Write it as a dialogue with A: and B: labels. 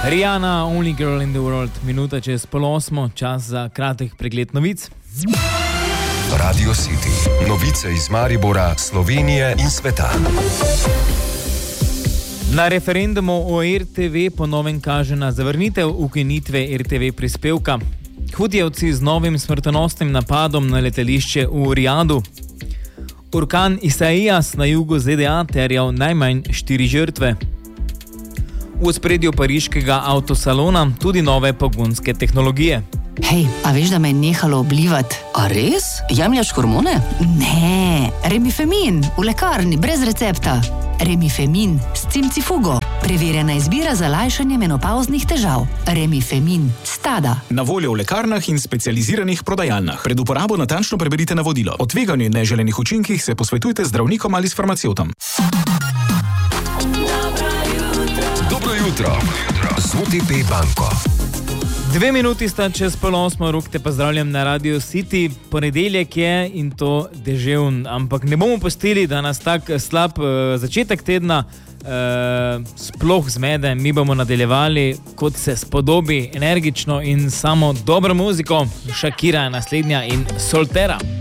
A: Rihanna, Only Girl in the World, minuta čez 7:30, čas za kratek pregled novic.
B: Radio City, novice iz Maribora, Slovenije in sveta.
A: Na referendumu o RTV ponovno kaže na zavrnitev ukinitve RTV prispevka. Hutijevci z novim smrtonosnim napadom na letališče v Rijadu. Orkan Isaias na jugu ZDA terjal najmanj 4 žrtve. V ospredju pariškega avtosalona tudi nove pogonske tehnologije.
C: Hej, a veš, da me je nehalo oblivati?
D: A res? Jemljaš hormone?
C: Ne, Remifemin, v lekarni, brez recepta. Remifemin s cimcifugo. Preverjena izbira za lajšanje menopavznih težav. Remifemin, Stada.
E: Na voljo v lekarnah in specializiranih prodajalnah. Pred uporabo natančno preberite navodilo. O tveganju in neželenih učinkih se posvetujte z zdravnikom ali s farmacevtom.
B: Dobro jutro. Z OTP banko.
A: 2 minuti sta čez 7:30, Rok te pozdravljam na Radio City. Ponedeljek je in to deževn, ampak ne bomo pustili, da nas tak slab začetek tedna sploh zmede. Mi bomo nadaljevali, kot se spodobi, energično in samo dobro muziko. Shakira je naslednja in Soltera.